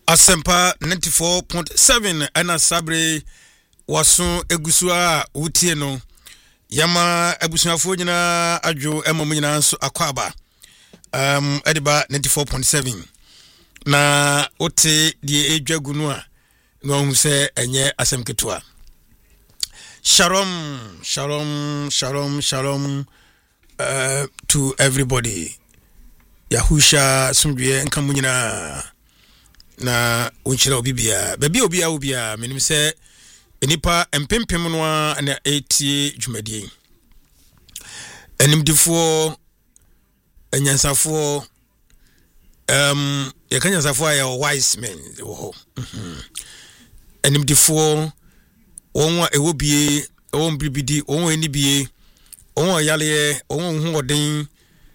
Asempa 94.7 ana sabre waso egusua utie no yama abusuafo nyina adwo emom nyina so akwaba ediba 94.7 na ote die edwagu no a no hu se enye asem ketua. Shalom to everybody. Yahusha sumdwe nkamu nyina na unchira obibia baby obia menim se enipa empempem no na eti dwumadie enimdifo enyansafo yakanyansafo ya wise men wo enimdifo wonwa ewobie won bribidi won enibie won yale won hu odin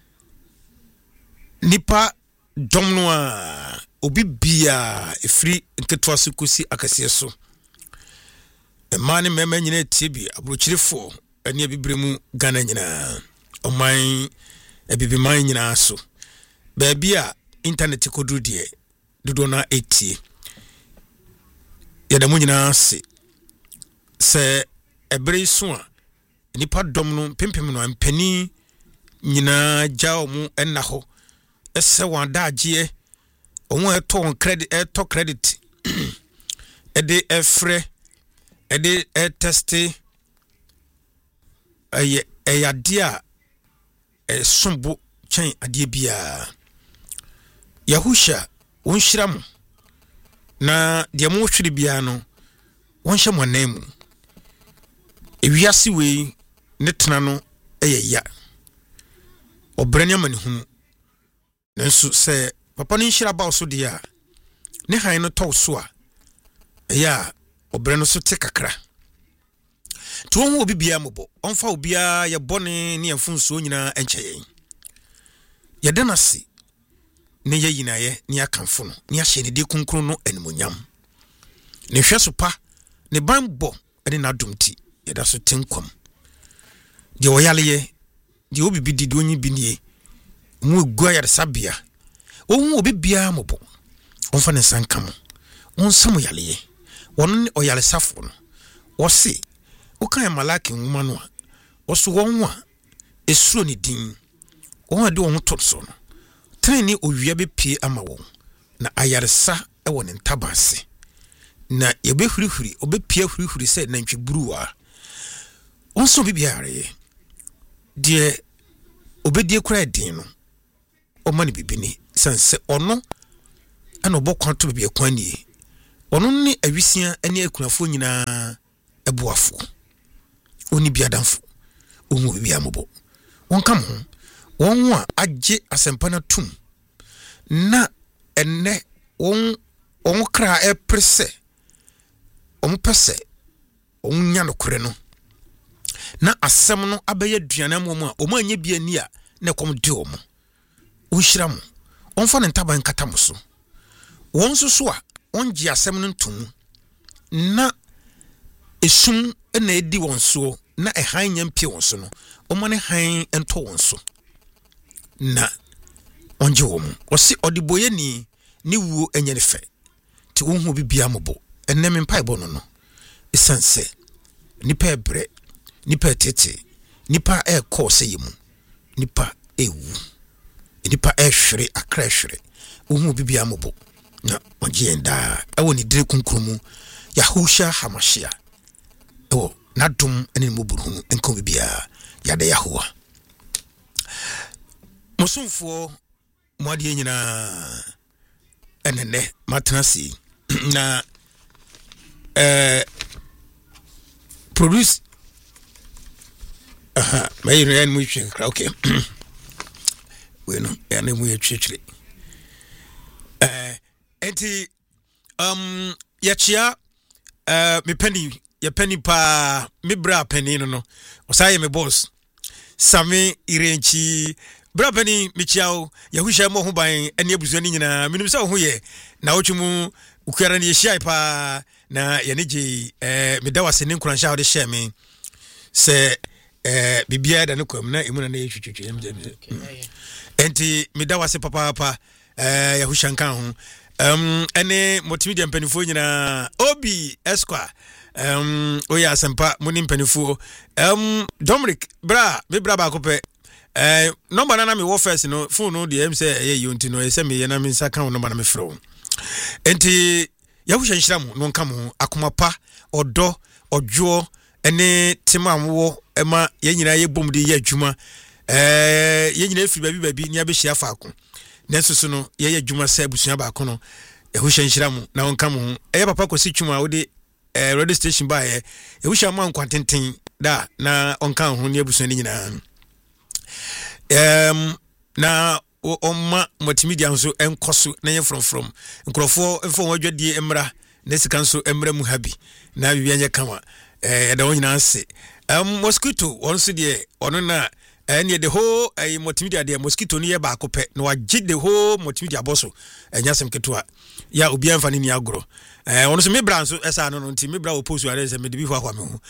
nipa domno a obi bia efri nketwa sukusi akase so emane mema nyina tiebi abrochirefo ene abibremu Ghana nyina oman abibiman nyina so baabi a internet kodu de dodo na etie yadamu nyina se ebre so a nipa domno pempem no ampani nyina jawo mu enna ho ese wanda agye onwo eto credit ede efre ede teste ayadia sombo chen adie bia Yahusha wonhyiram na de mo hwiri bia no wonhye monam ewiase we ne tena no eyeya obranya manihunu nanso se papa ni nhyira ba so de a ne han no tɔ so a ya obre no so te kakra to won obi bia mobo onfa obia ye bone ne yɛmfonso nyina enkyɛyen yɛda nase ne yɛ yinaye ne akamfo no ne ahyɛ ne de konkron no animonyam ne hwɛ so pa ne banbɔ ene na domti yɛda so tenkom de oyaleye de obi bi di onyi bi nie mu gua ya sabia ohun obi bia mobo onfa ne sankam onsam yaleye won oyale safo no wosi okan malaki nwuma no oso wonwa esuro ni din won ade won to so no tani owia be pie ama won na ayaresa ewo ne ntabase na yebehurihuri obepie hurihuri se na ntweburuwa onso bibiare de obedie kura din no o mani bibini sanse ono ana obokwanto bibie kwani ono ne awisia ane akunafo nyina ebuafo oni biadamfo omu bibia mobo wonka mo wonwa agye asempa na tum na enne on kra eprese pese nya no kore no na asem no abeye duana mo a omu anya bia ni a na kom de omu onhyiram onfa ne ntaban katam so won so a ongi asem no ntum na esum na edi won so na ehan nyampie won so no omane han ento won so na ongi wom osi odiboye ni wuo enye ne fe ti won hu bibia mobo ennem mpaibo no esanse nipa ebre nipa tete nipa ekose yemu nipa ewu nipa ehwere akra ehwere won bibia mobo na ogienda awo ni dire kunkrumu Yahusha Hamashia ewo nadum ene moburu enko bibia yada Yahua musumfo mwadi nyina enene matrasi na produce my real much okay we no ene mu yetwetwere enti yachia me penny pa me bra penny no osaye me boss Sami Irenchi bra penny michiao Yahusha mo ho ban ene abusuani nyina minum se ho ye na otwemu ukara ne yehia pa na yeneje me da wase ne nkuransha wo de share me se bibia da ne kwam na emu na yetwetwe enti me da wase papa Yahusha nkan ho ene multimedia mpanifo nyina Obi Esquire oya asempa muni mpanifo Dominic bra ba ko pe number na me wo first no phone no de em say yonti no say me na me nsaka number na me fro enti yahusha nhiramu no nka mo akoma pa odo odwo ene timamwo ema yenyina yebom de ye adwuma yenyina efiri babi ni abehia faako nenso no ye adwuma sa abusua baako no yahusha nhiramu na nka mo eye papa kosi twuma wo de radio station ba ye yahusha ma nkwantenten da na onka ho ni abusua ni nyina na oma multimedia nso enkoso na ye from nkrofo enfo wadwadie emra na sika nso emra mu habi na bibia nya kama da wonyina ase mosquito onso de ono na ene the whole multimedia de mosquito ni ye ba akopɛ na wagye the whole multimedia boso enya sem ketoa ya obi amfa ni agro ono so me bra nso esa no nti me bra opose are se me de bi hwa kwa me ho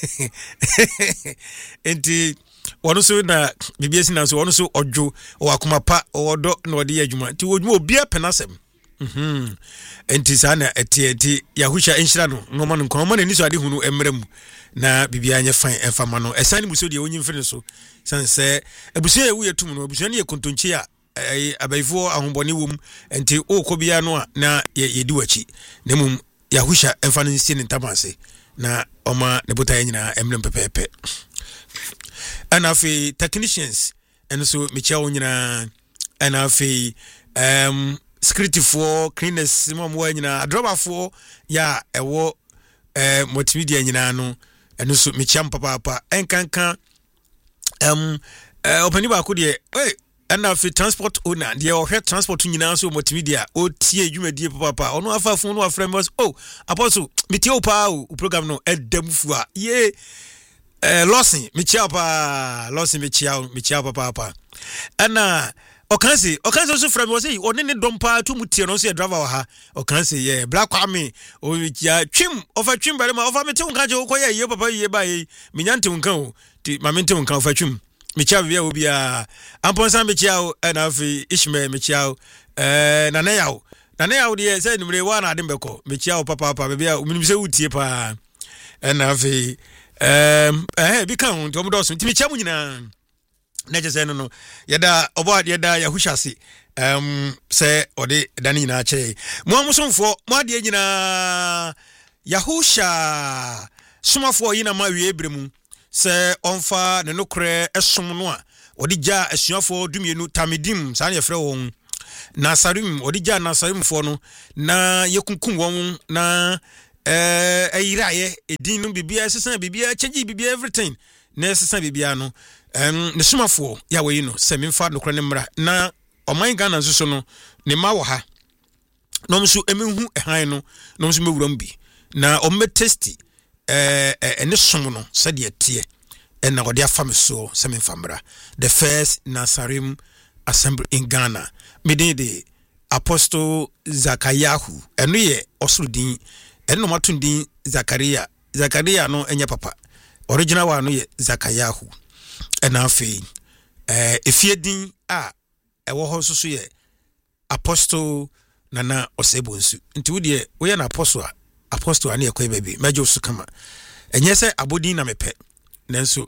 enti ono so na bibia sina so ono so odwo o akoma pa odo na odi adwuma nti odwuma obi apenasem enti sana eti yahusha enhira no ngoma no nkoma na ni so ade hunu emrem na bibia anya fan efama no esane muso de onyi mfene so sanse ebusia ewu yetum no ebusia ne yekontonchi a abaifo ahombone wom enti okobia no a na yedi wachi na mum yahusha emfa no nsi ne ntamase na oma ne botaye nyina emrem pepepe and afi technicians and so michael nyina and afi security for cleaners mom nyina adroba for ya ewo multimedia nyina no and so micham papa enkanka opani ba ko de and afi transport owner de o hwe transport nyina so multimedia o tie dwumadie papa ono afa fun no afrem was apostle mitio pa o program no edamfu a ye Losing michia papa ana okansi so from was say oni ne dompa to mutie no so driver wa ha okansi ye black kwame o michia twim ofa twim bare ma ofa mete unka je okoye ye papa ye ba ye minyante unka o ti mamente unka ofa twim michia bia obi a amponsa michia o na afi ishme michia na yawo de say numre wa na adem beko michia o papa bia minimse utie pa na afi bi kan to modo so ntimi chamu nyina na je se no yeda obo yeda yahusha se se ode dani nyina che mo amusomfo mo ade nyina yahusha somafo yina ma wie ebremu se onfa ne nokre esom no a ode gya asuafo dumienu tamidim sa na yefre won na sarim ode gya na sarim fo no na yekunkun won na ayiraye edin no bibia sesan bibia change bibia everything na sesan bibia no ne somafo ya we no se memfa no kra ne mra na oman Ghana nso no ne ma wo ha no mso emehu ehan no no mso mewuram bi na ommetesti ene som no se de tie na ode afam so se memfa mra the first Nasarim assembly in Ghana mede de Apostle Zakayahu eno ye osrudin eno matundin Zakaria no enye papa original one no ye Zakayahu ena afi efiedin a ewo ho so ye Apostle Nana Osebonsu nti wo de wo ye na apostle ani ekwe baby mejo su kama enye se abodin na mepe nanso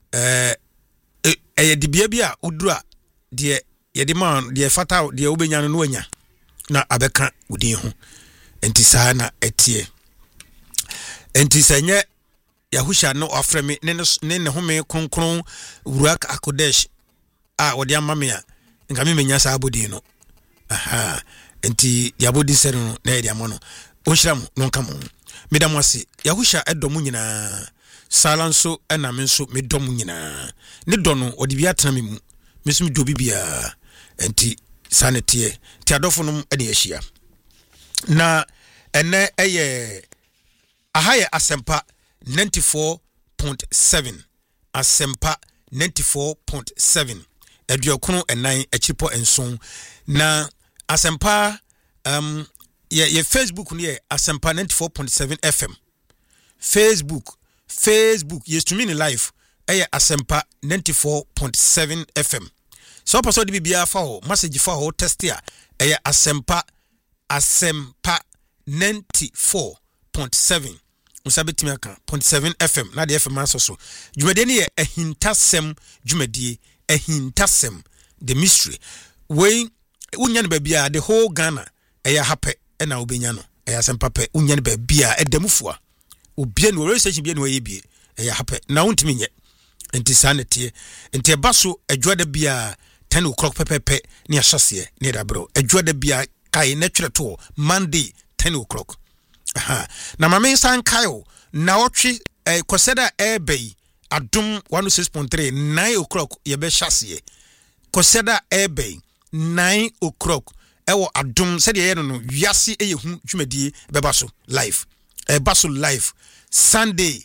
dibia bia udura de ye de man de fata de obenya no anya na abeka udin ho enti saa na etie enti senye yahusha no afreme ne home konkron wurak akodesh a wodi amame a nka me menya saa abodin no aha enti yabodi sere no na yedi amono onhyiram no nka mo medam ase yahusha edom nyina salanso na menso medom nyina ne do no odi bia tena me mu mesum do bibia enti sanete ti adofo no ene yahia na ene eye ahaye asempa 94.7 asempa 94.7 eduokono enan echipo enson na asempa ye Facebook ne asempa 94.7 FM Facebook yes to me in life asempa 94.7 FM so person de bibia fa ho message fa ho test ya asempa Asempa 94.7 Musabetimi aka 0.7 FM na de FM aso dwumade ne ye ahintasem dwumade ahintasem the mystery we unya ne babia the whole Ghana eya happy na obenya no eya Asempa pe unya ne babia edamufua obie no research bia no yebie eya happy na wontimi nye enti sanete enti baso adwada bia 10 o'clock pepepe ni ahyase ni da bro adwada bia kai na twere to Monday 10 o'clock aha na mame san kayo na otwe koseda ebei adum 106.3 9 o'clock ye be hyase koseda ebei 9 o'clock ewo adum sede ye no wiase eyehu dwumadie beba so live baso live Sunday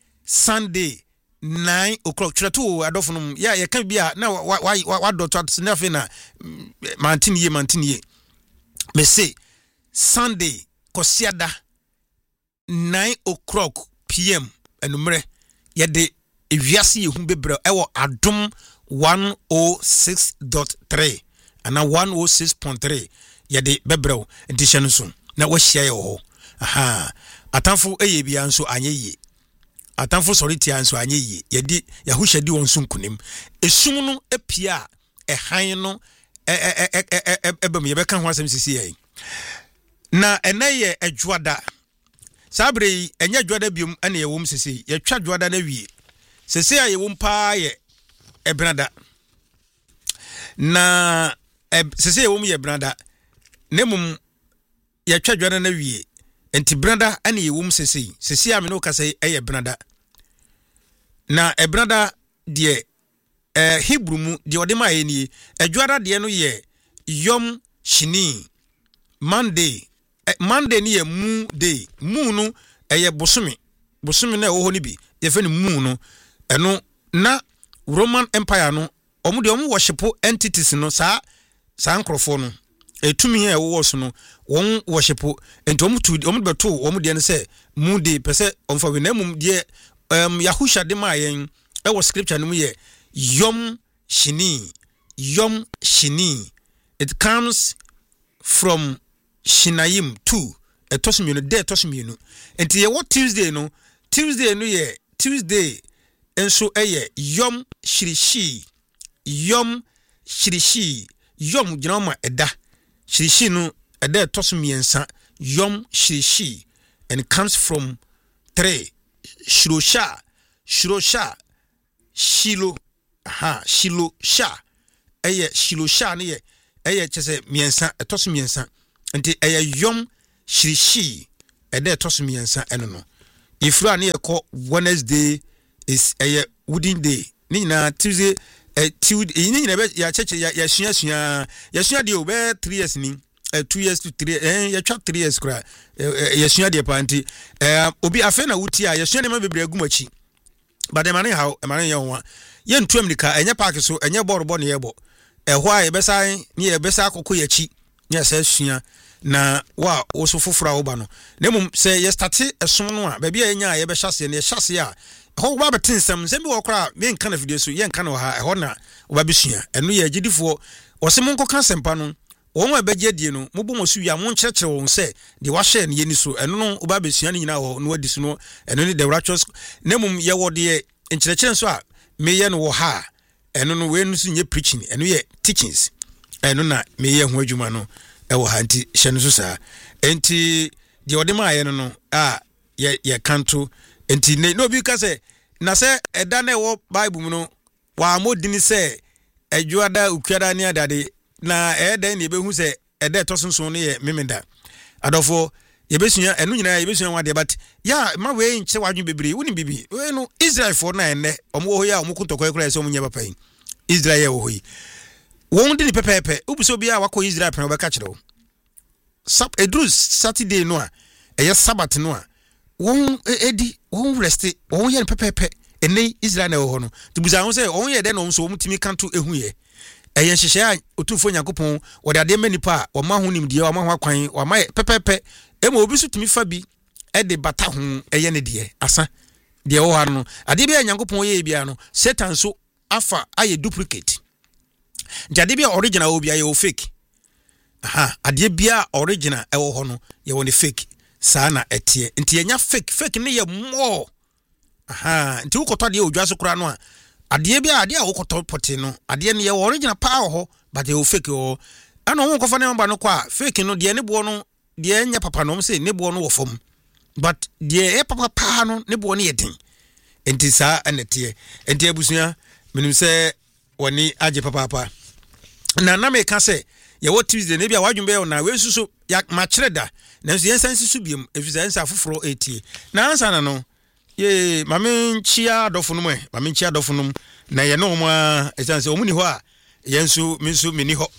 9 o'clock twere to adofo ya ye kan bia na wa dot na fe na mantiniye me say Sunday kosiada 9 o'clock PM enumere yede ewiase yehu bebre ewo adum 106.3 ana 106.3 yede bebre edition so na wa hia ye ho aha atamfo eye bia nso anyeye atamfo soriti anso anyeye yede yahusha di wonso nkunim esum no epia ehan no ebem yebeka ho asem sisi ye na eneye adwada sabre enye adwada biom ene yewom sisi yetwa adwada na wie sisi ayewom pa ye ebrada na sisi yewom ye brada nemum yetwa adwada na wie enti brada ene yewom sisi ame no kase eye brada na ebrada de Hebrew mu de odema eni adwada de no ye yom shini Monday ni ye moon day moon no eye bosumi na ewo ni bi ye fe ni moon no eno na Roman Empire no omu de omu worship entities no sa nkrofo no etumi ye ewo so no won worship enti omu beto omu de ne se moon day pese omfa we na mum de Yahusha de ma yen ewo scripture no mu ye yom shini it comes from Shinayim 2 etosimienu de etosimienu enti ye what Tuesday no ye Tuesday enso eye yom shirishi yom ginoma eda shirishi no eda etosimiensa yom shirishi and it comes from 3 shirosha shilo eye shilosha ne ye eye chese miensa etosimiensa enti eye yom shirishi ede tosumiensa eno no ifra na yeko Wednesday is eye wooden day ni na Tuesday ni na be ya cheche ya sua de obe 3 years ni 2 years to 3 ya twa 3 years kra ya sua de panti obi afa na wuti a ya sua de ma bebre agumachi bade mane ha mane ye ho ye ntuam nika enye park so enye borbo ne yebo ho a ye besan ni ye besa akoko yachi ni asa sua na wa oso fofora wo ba no nemum se ye start esom no a ba bia enya ye be hyase ne hyase a ho ba betinsem se bi wo kra me nka na video so ye nka na ha ho na wo ba bisua eno ye gidifo wo se monko ka sempa no wo ma beje die no mo bomo so wi a mo nkyerkyere wo se de wa share ne ye ni so eno no wo ba bisua ne nyina ho no adi so no eno ne the righteous nemum ye wo de nkyerkyere so a me ye no wo ha eno no we no so nye preaching eno ye teachings eno na me ye ho adwuma no ewo hanti hyenu so saa enti de odema aye no a ye kanto enti no bi ka se na se eda na ewo Bible mu no wa modini se adwada ukada ne adade na eda ne behu se eda tosonson ne ye memenda adofo ye besua enu nyina ye besua wade but ya ma we nche wadwe bebre woni bibi we no Israel for na enne omo ho ya omo kutokwa ekura se omo nya papa yi Israel ye wo ho yi won di pepepe ubuso bia wako Israel pen obeka kire wo edru Saturday no a eye Sabbath no a won edi won rest won ye pepepe ene Israel na wo ho no tibuza won se won ye de no so omtimi kanto ehu ye eye hyehye a otufo Yakopon wode ade manipa o ma ho nimdie o ma ho akwan o ma pepepe ema obi so tumi fa bi e de bata ho eye ne de asa de wo ha no ade bia Yakopon ye bia no Satan so afa aye duplicate jade bia original obi aye o fake Adeɛ bia original ɛwɔ hɔ no ye wɔ ne fake saa na ɛteɛ nti yenya fake ne ye more nti wokɔtɔ adeɛ odwa so kora no a adeɛ bia adeɛ a wokɔtɔ pote no adeɛ ne ye original pa wɔ hɔ but ye fake wɔ ana wo nkɔfa ne mba no kwa fake no deɛ ne boɔ no deɛ nya papa no say ne boɔ no wɔ fam but deɛ papa pa no ne boɔ no yɛ den nti saa ɛneteɛ nti abusua menim sɛ wɔni agye papa na me ka sɛ ye what Tuesday ne bia wadwumbe na we susu ya makyere da na nso yensan sisu biem efisa ensa foforo etie na ansa na no ye mame nchia adofo no na ye no ma esan se omuni ho a yensu minsu mini ho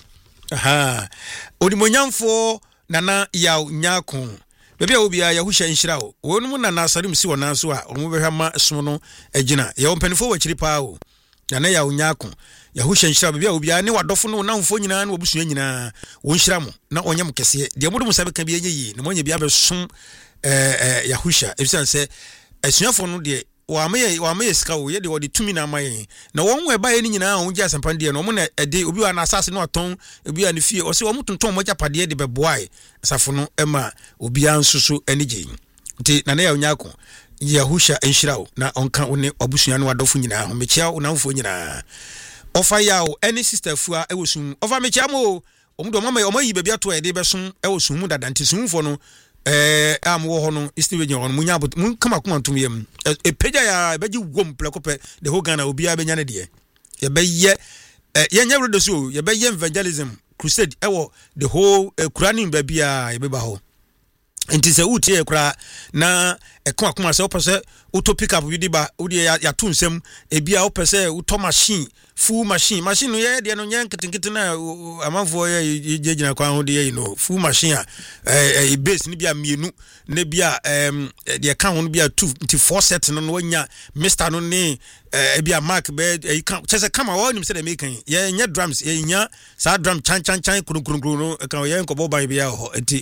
odimonyamfo nana ya nyakon bebia obia ya husha nhyira o wonum nana asarim si wona so a omu behwa ma som no agina ye ompanifo wachiri pa o nana ya nyakon ya husha nhyira bebia obia ne wadofo no na mfo nyina na obusua nyina wo nhyira mo na onyam kese de modum sabe ka bia nyi na monye bia besom ya husha ebisan se asuafo no de wa me sika wo ye de wodi tumi na amaye na won we ba ye ni nyina won gya asampande no mo na ede obi wa na asase no aton obi wa ne fie o se wo mutonton mo japade de beboae asafo no ema obi ansusu anije nti na ya onyako Yahusha enhyirawo na onka one obusua no adofo nyina ho mechia wo namfo nyina ofa yawo any sister fua ewosum ofa mechia mo omudo mama omayi bebia to e de besom ewosum mu dada nti sumfo no am wo ho no isti wenye ho munya abot mun kama kuma ntum yam epeja ya beji wom plekope the whole Ghana obi abenya ne de ye beye ye nya rodo so ye beye evangelism crusade ewo the whole Qur'an ba bia ye beba ho nti se utie kura na ekoma se opese auto pick up widiba udi ya tunsem ebia opese auto machine full machine no ye de no nyen kitinkiti na amanfo ye jegina kwa ho de ye no full machine a base ni bia mienu ne bia de kan ho no bia 24 set no wanya Mr no ne bia mark be kan chese kama wa nim se de mekan ye nya drums ye nya sa drum chan kurukuru no kan ye nko boba bia ho enti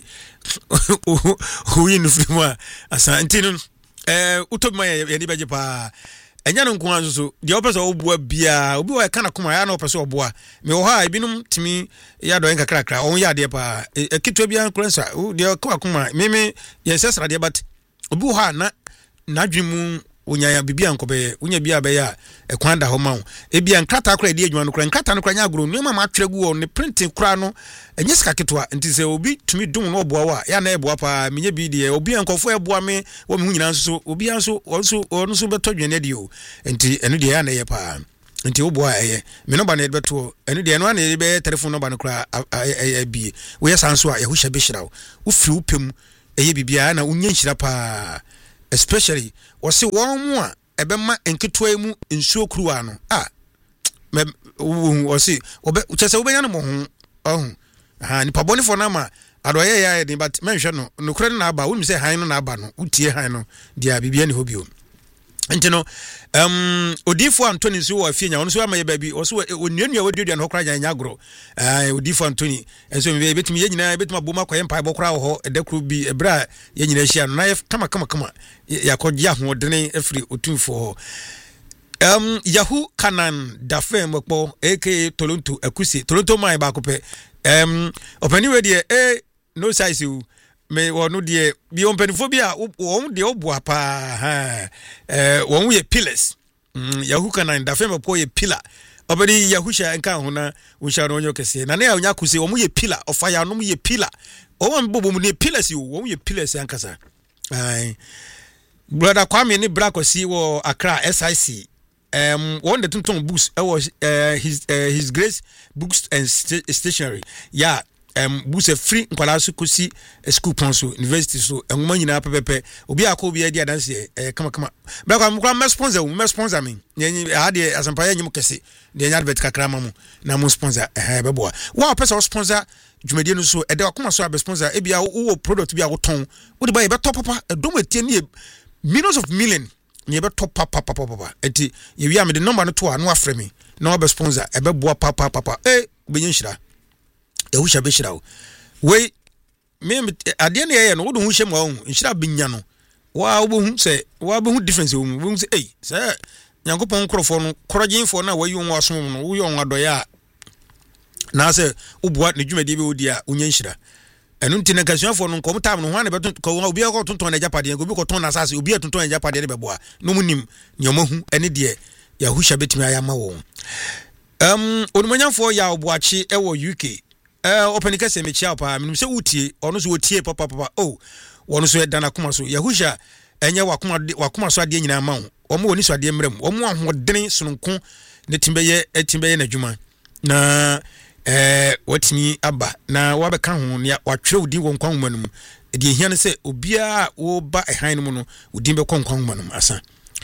win free asa enti no utobi ma ye ni beje pa enya no nko anso de opese oboa bia obi wa kana kuma ya na opese oboa me wo ha ebinum timi ya do enka krakra on ya de pa ekitwa bia nkransa de kuma meme ye sesra de but obi wo ha na dwemu onya ya bibia nkobe onya bia be ya ekwanda ho mawo ebia nkrata akra de adwuma no kra nkrata no kra nya agro no ma atwegu wo ne printing kra no enye sika ketwa nti se obi tumi dum no oboa wa ya na eboa pa menye bi de obi ankofo eboa me wo me hu nyina nso obi anso beto dwene de o nti enu de ya na ye pa nti oboa eye me no ba na beto enu de no na be telephone number no kra bi wo ye sanso a Yahusha beshirawo wo firi upem eye bibia na unya nhyira pa especially wose won mu a ebema enketwa mu nsuo kruwa no wose chese obenya no mo ho ni paboni for na ma adoye ya de but menhwe no nokure na aba wo mi se han no na aba no utie han no dia bibia ne hobio ntino odifo Anthony so wa fienya ono so amaye baabi o so onuanua waduadua no kra nya agro odifo Anthony enso me betumi ye nyina betuma boma kwaye mpa bokra wo ho edakru bi ebra ye nyina hia no na kama yakogya ho dene afri otumfo ho Yahu Kanan Dafe Mokpo aka Toronto Akusi Toronto mai ba kope opani we de no size you me wonu de bi ompanifobia won de obua pa won ye pillars Yahu Kanan Dafe Mokpo ye pillar obedi Yahusha enka ho na usha no nyokese na na onya kusi won ye pillar of fire no ye pillar o won bobo mu ne pillars you won ye pillars ankasa brother Kwame ni brakosi wo Accra SIC one the Tunton books was his Grace Books and Stationery books a free nkwala so kosi school ponso university so enwoma nyina pepepe obi akọ obi adi adanse kama bra kwa mkwa me sponsor me nyi ade asampa ya nyim kese de nya advert kakra mamu na mo sponsor bebo wa pesa sponsor dwumadi no so ede akoma so abe sponsor e bia wo product bia wo ton wo de ba ye beto papa edom etie ne millions of million nye be top papa enti ye wi am de number no to a no afre me na obe sponsor ebe boa papa benye nhira Yahusha beshirawo we me ade ne ye no wo do hu hyem wa hu nhira benya no wa wo hu se wa be hu difference wo hu se se nyankopon krofo no korogin fo na wayi won asom no wo yo adoya na se ubua ne dwumadi be odi a unya nhira enu nti na kasuafo no nkom tam no ho na beton ko obi akọ tonton na japade obi ko ton na asase obi atonton na japade de beboa no munim ne omahu ene de Yahusha betimi ayama wo onumanyamfo ya obuachi ewo UK openika se mechia pa minum se utie ono so otie papa wono so edana kuma so Yahusha enye wakuma so ade nyina ma wo omo woni so ade mrem omo ahodene sononko ne timbeye na dwuma na watini aba na wabeka ho ne watwere odi wonkwan humanum de ehia ne se obia wo ba ehan no mu no odi be konkwan humanum asa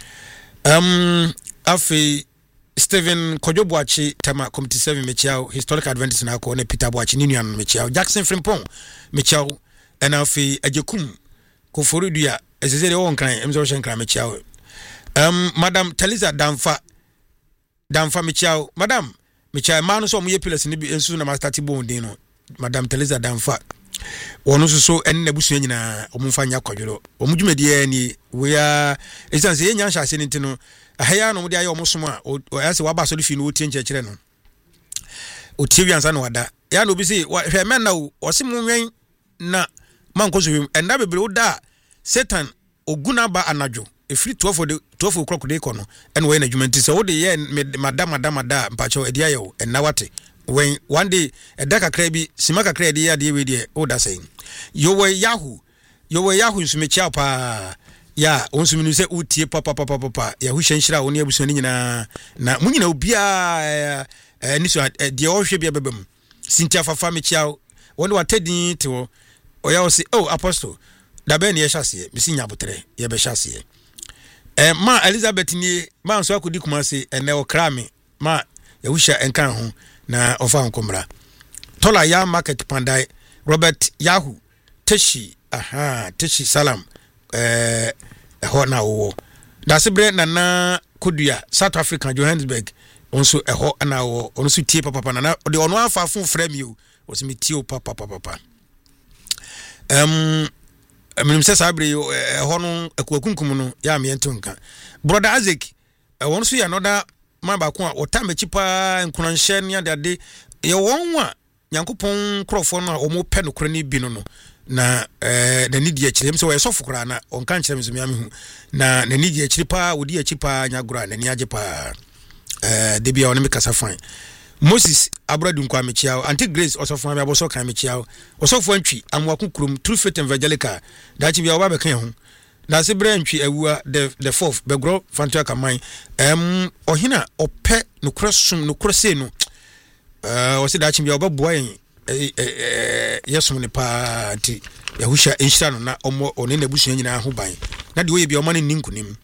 afi Stephen Kojobuachi Tama Committee 7 mechiao Historic Adventist na ko ne Peter Buachi ni nuan mechiao Jackson Frimpong mechiao and afi ajekum ko forudua ezeze won kan emzo shenkra mechiao Madam Teliza Damfa mechiao Madam mechiao manu so moye pillars ni bi ensu na master tibon din no Madam Teliza Damfa wono so enne busu nyina omumfa nya kwadworo omudwumadi ni we are esanse yenya hyase ni ntino ahaya no mudi ayo omosoma o yase waba so fi no otie nchekere no otie wiansa no wada ya no bi si hwe men na o se munwen na mankoso enda bebre oda Satan oguna ba anajo efiri 12 o'clock de kono ene we na dwumanti se wo de ye madam mpacho edi ayo enna wate when one day edaka krabi simaka kredi ya de we de oda say yowe yahu sumechia pa ya onsuminu se utie papa Yahusha nshira woni abusoni nyina na munyina obia niso de ohwe bia bebam Cynthia fafa mechia woni watedin te oya o se apostle da be ne yeshase misinya botre ye be shase ma Elizabeth ni ma nso akodi kuma se ene okrame ma Yahusha enkan ho na ofa nkomra tola ya market pandai Robert Yahu Teshi Salam ho na wo da sebre na kodua South Africa Johannesburg onso ho na wo onso tie papa na de ono afa fun frame you osimi tie papa minimse sabre ho no akuakunkum no ya me entonka brother Isaac onso ya no da ma ba ko otamechi pa nkunanhye ne ade ye wonwa Nyankopon krofo no omo pe no kora ni bi no na na nidi akire so we sofo kora na onka nkire mso miame hu na nidi akire pa wodi akire pa nyagora na ni age pa de bia woni mekasa fan Moses abradu nkwa mechia anti Grace osofo ma boso kan mechia osofo antwi amwaku krum True Faith Evangelical dachi bia oba be kan hu na se brantwi awua the fourth begro fantua kaman ohina ope no krosum no krose no wasi dachi bia obaboa yen yesum ne pa ti Yahusha enhira no na omo one na busu nyina ho ban na de oye bia omane ninkunim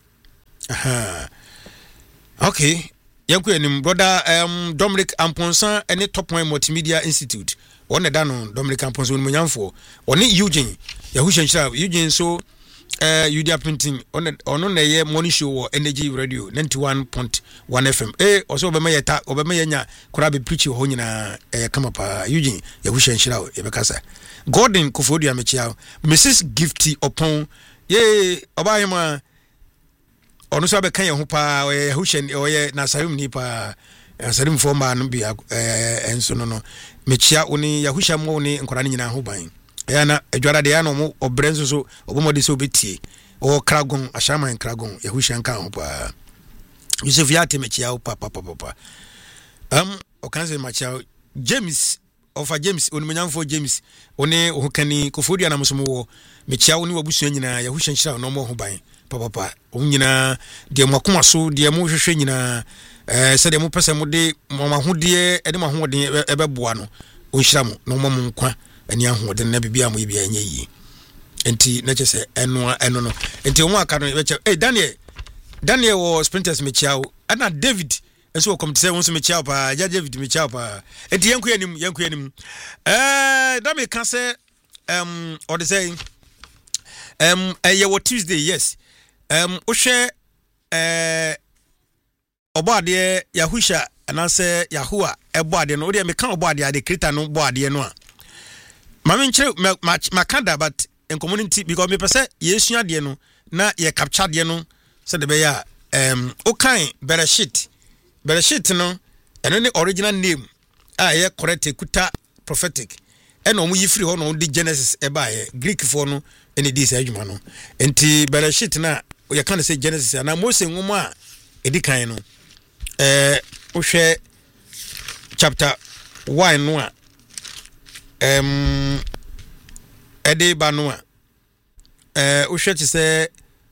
okay yanku enim brother Dominic Amponsan ene Top One Multimedia Institute one da no Dominic Amponsan no nyamfo one Eugene Yahusha enhira Eugene so Udia Printing on na ye morning show Energy Radio 91.1 FM also obema yenya kura be preach ho nyina kama pa Eugene Yahusha enhira e bekasa Gordon Kofodia mechia Mrs Gifty upon ye obayema ono so be kan ye ho pa Yahusha oye na sarim ni pa sarim forma no bia enso no mechia oni Yahusha mo oni nkora nyina ho ban yana edwara de yana mo obrenzo so obomode so betie o kragon ashama en kragon Yahusha nka ho pa Yusuf yate mechia papa o kanse machia James onimanyamfo James one ohukani Kofodia na musomo wo mechia oni wabusu nyina Yahusha nhyira no mo ho ban papa onyina de mwakoma so de mo hwehwe nyina se de mo pese mo de mo mahode e de mo hoden ebeboa no onhyira mo no mo nkwa ani ahoden na bibia mo bibia nya yi enti na chese eno no enti o mo aka no beche Daniel wo sprinters mechiao ana David enso come to say won so mechiao pa David mechiao pa enti yanku yanim da me kan say or they say ye Tuesday yes o hwe obade Yahusha anase Yahua ebode no de me kan obade ade krita no boade no a mama nkyere makanda but in community because me pese yesua de no na ye capture de no se de be ya o kan Bereshit no eno ne original name ye correct kuta prophetic ena omu yifiri ho no di Genesis eba ye Greek for no ene di say adwuma no enti Bereshit na you can say Genesis na Mose nwoma a edi kan no ohwe chapter 1 no a ede ba no a ohwe ti say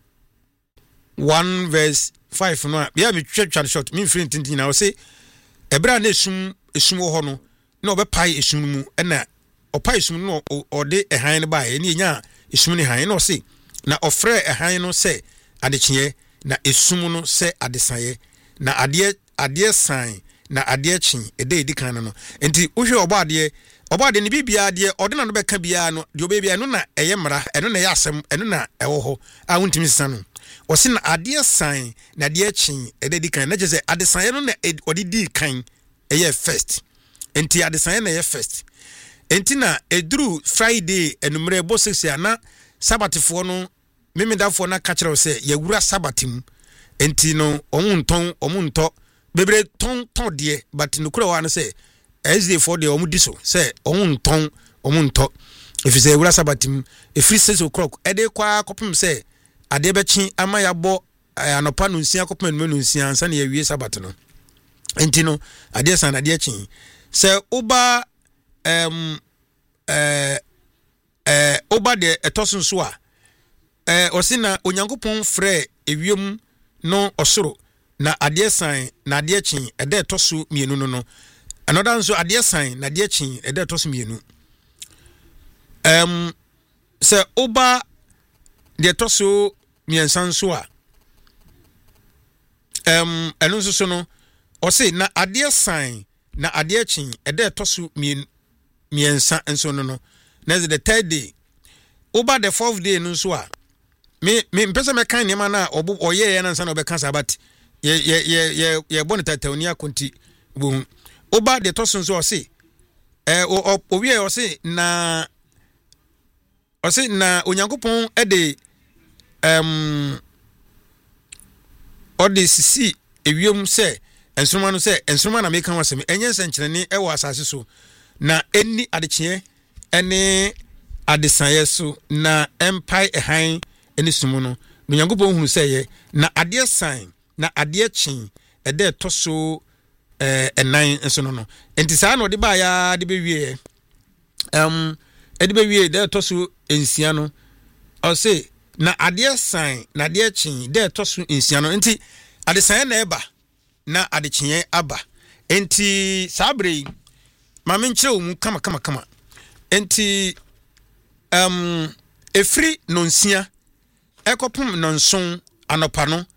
1 verse 5 no a bia me twetwa short me free tintin na o say ebra na esum ho no na obepai esum mu na opai esum no ode ehan ne ba ye na nya esum ne han na o say na ofre ehan no say adekye na esum no say adesaye na ade san na ade kyin edi kan no enti wo hwe obade ne bibia de ode na no beka bia no de obebia no na eye mra eno na ye asem eno na ewo ho a wontimi sisa no o se na ade san na ade kyin edi kan na je se adesaye no na ode di kan eye first enti adesaye na ye first enti na eduru Friday enumere bo 6 na sabatifo no memedafo na ka kire se yawura sabatim enti no omunto bebre ton de but no kura wa no se SD4 de omudi so se omunto if say yawura sabatim efri 6 o'clock ede kwa kopem se ade bechi ama yabo anopa no nsia kopem no nsia ansa na yawie sabat no enti no ade san ade chi se oba oba de etosun so a osina onyankopon frɛ ewiem no osoro na ade san na ade kyin ede tosu mienu no another nso ade san na ade kyin ede tosu mienu se oba de tosu miensan so a eno nso so no osi na ade san na ade kyin ede tosu miensa nso no na the third day oba the fourth day no so a me mpesa me kan niam na oye na nsa na obeka sabat ye bonita konti bu oba de tosun so osi owie osi na onyankopon ede ode sisi ewiem se ensroma no se ensroma na me kan wasem enye nsenkyerene ewo asase so na eni adekye ene adesaye so na empire ehan eni sumu no nyankopon hunu se ye na ade san na ade kyin ede toso enan enso no enti saa na ode ba ya de bewie ede bewie de toso ensia no o se na ade san na ade kyin de toso ensia no enti ade san na eba na ade kyin aba enti sabre ma menkyere wo mu kama enti efri nonsia ekopum nonson anopa no